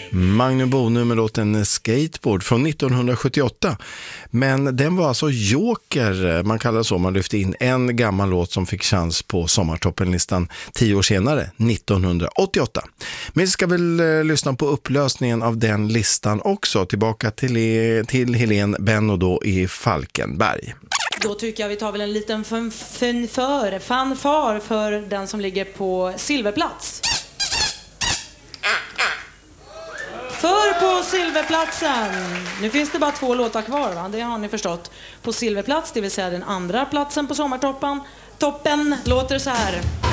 Magnum Bonum med låten Skateboard från 1978. Men den var alltså joker, man kallar det så. Man lyfte in en gammal låt som fick chans på sommartoppenlistan 10 år senare, 1988. Men vi ska väl lyssna på upplösningen av den listan också. Tillbaka till Helene Benno då i Falkenberg. Då tycker jag vi tar väl en liten fanfar för den som ligger på silverplats. För på silverplatsen, nu finns det bara 2 låtar kvar, va? Det har ni förstått. På silverplats, det vill säga den andra platsen på sommartoppen, låter så här.